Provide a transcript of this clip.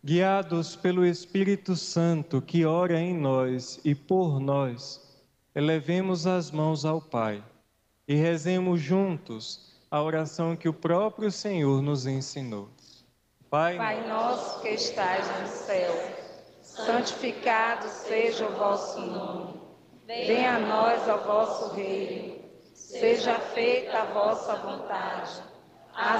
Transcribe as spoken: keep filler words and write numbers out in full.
Guiados pelo Espírito Santo que ora em nós e por nós, elevemos as mãos ao Pai e rezemos juntos a oração que o próprio Senhor nos ensinou. Pai, Pai nosso que estais no céu, santificado seja o vosso nome. Venha a nós o vosso reino. Seja feita a vossa vontade,